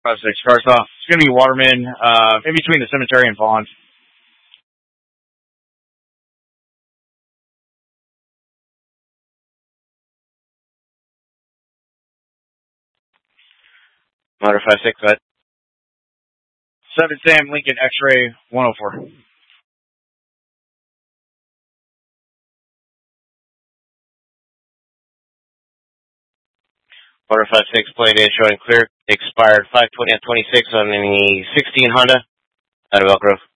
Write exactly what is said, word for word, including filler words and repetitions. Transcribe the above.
Five six, cars off. It's gonna be Waterman, uh, in between the cemetery and Vaughn. Motor five six, what? Seven Sam Lincoln X-ray one oh four. Motor five six, plate is showing clear. Expired five twenty and twenty-six on the sixteen Honda out of Elk Grove.